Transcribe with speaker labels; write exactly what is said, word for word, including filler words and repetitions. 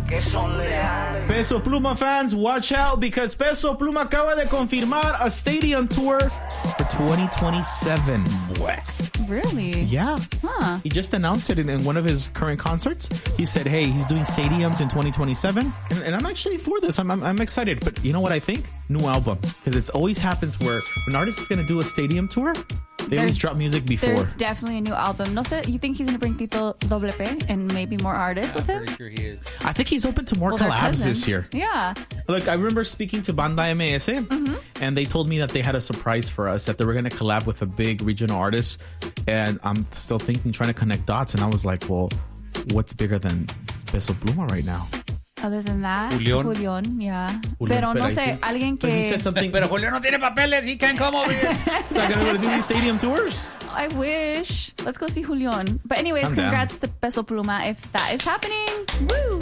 Speaker 1: que son leales.
Speaker 2: Peso Pluma fans, watch out because Peso Pluma acaba de confirmar a stadium tour for twenty twenty-seven.
Speaker 3: Really?
Speaker 2: Yeah.
Speaker 3: Huh.
Speaker 2: He just announced it in, in one of his current concerts. He said, hey, he's doing stadiums in twenty twenty-seven. And, and I'm actually for this. I'm, I'm, I'm excited. But you know what I think? New album. Because it always happens where an artist is going to do a stadium tour, they
Speaker 3: There's-
Speaker 2: always drop music before.
Speaker 3: There's definitely a new album. No sé, you think he's going to bring Tito Doble P and maybe more artists with him?
Speaker 4: Pretty sure he is.
Speaker 2: I think he's open to more
Speaker 3: Well, they're
Speaker 2: collabs
Speaker 3: cousins.
Speaker 2: this year.
Speaker 3: Yeah.
Speaker 2: Look, I remember speaking to Banda M S,
Speaker 3: Mm-hmm.
Speaker 2: and they told me that they had a surprise for us, that they were going to collab with a big regional artist. And I'm still thinking, trying to connect dots. And I was like, well, what's bigger than Peso Pluma right now?
Speaker 3: Other than that,
Speaker 4: Julián.
Speaker 3: Julián, yeah.
Speaker 2: Julián,
Speaker 3: Pero no
Speaker 2: I
Speaker 3: sé,
Speaker 2: think-
Speaker 3: alguien
Speaker 2: But he
Speaker 3: que...
Speaker 2: said something.
Speaker 4: Pero Julio no tiene papeles. He can't come over here.
Speaker 2: He's not going to do these stadium tours.
Speaker 3: I wish. Let's go see Julián. But anyways,
Speaker 2: I'm down.
Speaker 3: congrats to Peso Pluma if that is happening. Woo!